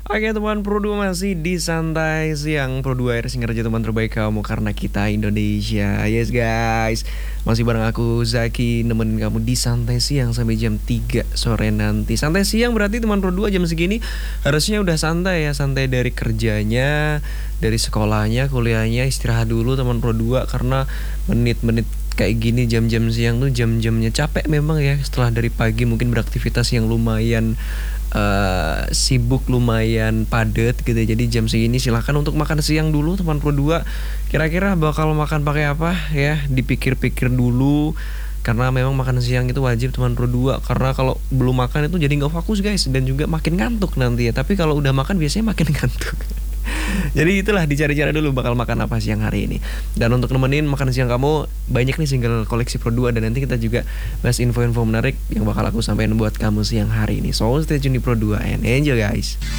Oke teman Pro 2 masih di Santai Siang Pro 2 air singer aja teman terbaik kamu karena kita Indonesia. Yes guys, masih bareng aku Zaki nemenin kamu di Santai Siang sampai jam 3 sore nanti. Santai Siang berarti teman Pro 2 jam segini harusnya udah santai ya. Santai dari kerjanya, dari sekolahnya, kuliahnya. Istirahat dulu teman Pro 2 karena menit-menit kayak gini jam-jam siang tuh jam-jamnya capek memang ya. Setelah dari pagi mungkin beraktivitas yang lumayan sibuk, lumayan padat gitu. Jadi jam segini silahkan untuk makan siang dulu teman Pro 2. Kira-kira bakal makan pakai apa ya, dipikir-pikir dulu. Karena memang makan siang itu wajib teman Pro 2. Karena kalau belum makan itu jadi nggak fokus guys. Dan juga makin ngantuk nanti ya. Tapi kalau udah makan biasanya makin ngantuk. Jadi itulah dicari-cari dulu bakal makan apa siang hari ini. Dan untuk nemenin makan siang kamu, banyak nih single koleksi Pro 2. Dan nanti kita juga bahas info-info menarik yang bakal aku sampaikan buat kamu siang hari ini. So stay tune di Pro 2 and enjoy guys.